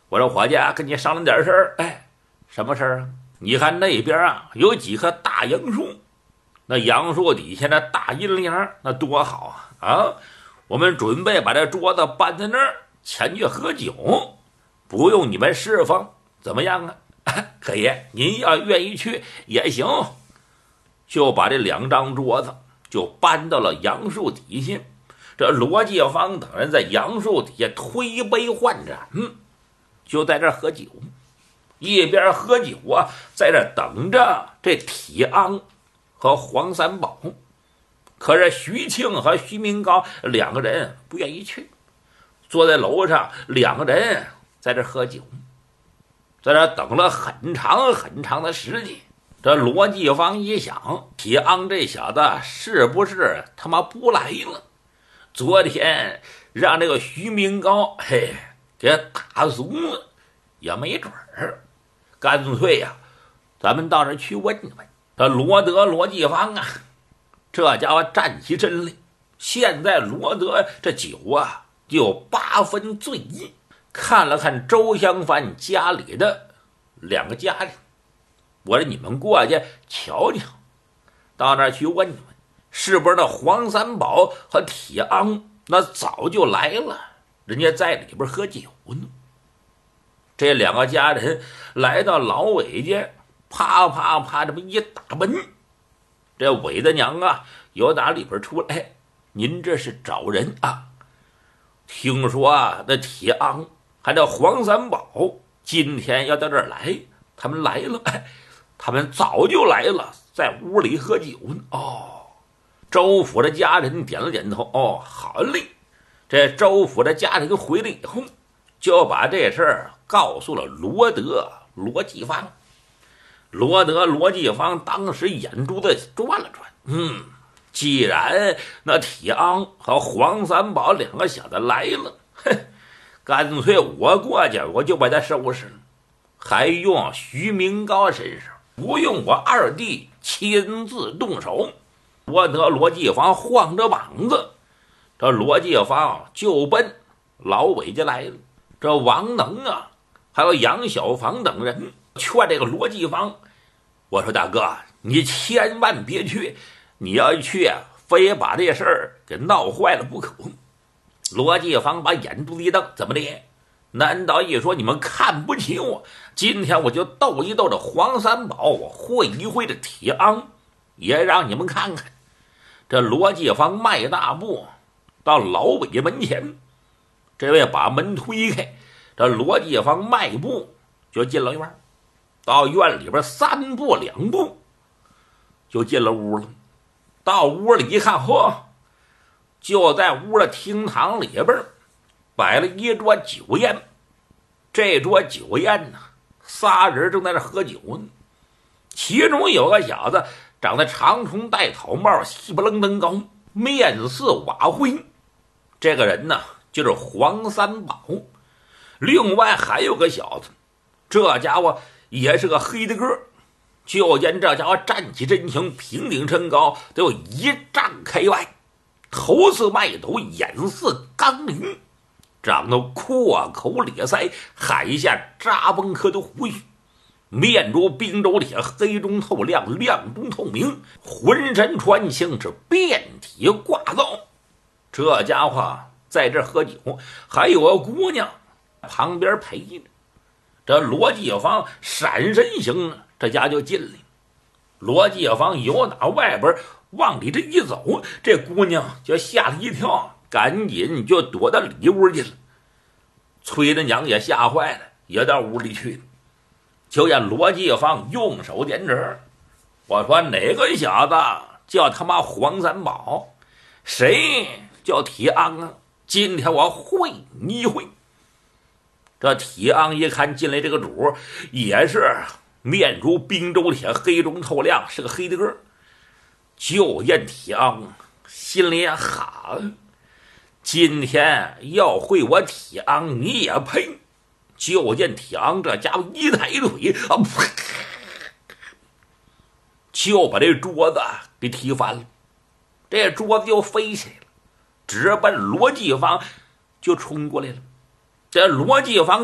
我说伙计啊，跟你商量点事儿。哎，什么事儿啊？你看那边啊有几棵大杨树，那杨树底下那大阴凉，那多好啊！我们准备把这桌子搬在那儿，前去喝酒，不用你们侍奉，怎么样啊？可爷，您要愿意去也行。就把这2张桌子就搬到了杨树底下。这罗继芳等人在杨树底下推杯换盏，就在这喝酒。一边喝酒啊，在这等着这铁昂和黄三宝。可是徐庆和徐明高2个人不愿意去，坐在楼上，2个人在这喝酒，在这等了很长很长的时间。这罗继芳一想，铁昂这小子是不是他妈不来了？昨天让这个徐明高给打怂了也没准儿，干脆呀，咱们到这去问问。这罗继芳啊，这家伙站起身来。现在罗德这酒啊就8分醉意，看了看周香帆家里的2个家人，我说你们过去瞧瞧，到那儿去问问，是不是那黄三宝和铁昂那早就来了，人家在里边喝酒呢。这2个家人来到老韦家，啪啪啪这么一打门，这韦大娘啊由打里边出来，您这是找人啊？听说啊那铁昂还有黄三宝今天要到这儿来，他们来了，他们早就来了，在屋里喝酒呢。周府的家人点了点头，好嘞。这周府的家人回来以后，就把这事儿告诉了罗继芳。罗继芳当时眼珠子转了转，既然那铁昂和黄三宝2个小子来了，干脆我过去我就把他收拾了，还用徐明高身上，不用我2弟亲自动手。罗继芳晃着膀子，这罗继芳就奔老韦家来了。这王能啊还有杨小房等人劝这个罗继芳，我说大哥，你千万别去，你要一去非把这事儿给闹坏了不可。罗继芳把眼珠子一瞪，怎么的？难道一说你们看不起我？今天我就斗一斗这黄三宝，我会一会这铁昂，也让你们看看。这罗继芳迈大步到老韦门前，这位把门推开，这罗继芳迈步就进了院，到院里边3步2步就进了屋了。到屋里一看，就在屋的厅堂里边摆了一桌酒宴。这桌酒宴呢，3人正在这喝酒呢，其中有个小子长得长虫戴草帽，细不愣登高，面似瓦灰。这个人呢就是黄三宝。另外还有个小子，这家伙也是个黑的个，就见这家伙站起身形，平顶身高得有1丈开外，头似麦斗，眼似钢铃，长得阔口咧腮，海下扎崩科的胡须，面如冰州铁，黑中透亮，亮中透明，浑身穿青，是遍体挂造。这家伙在这喝酒，还有个姑娘旁边陪着。这罗继芳闪身行，这家就进来。罗继芳由打外边往里这一走，这姑娘就吓了一跳，赶紧就躲到里屋去了。崔大娘也吓坏了，也到屋里去了。就见罗继芳用手点指，我说哪个小子叫他妈黄三宝，谁叫铁昂啊？今天我会你一会。这铁昂一看进来这个主，也是面如冰州铁，黑中透亮，是个黑的个。就见铁昂心里也喊，今天要会我铁昂你也配。就见铁昂这家伙一抬腿就把这桌子给踢翻了，这桌子就飞起来了，直奔罗继芳就冲过来了。这罗继芳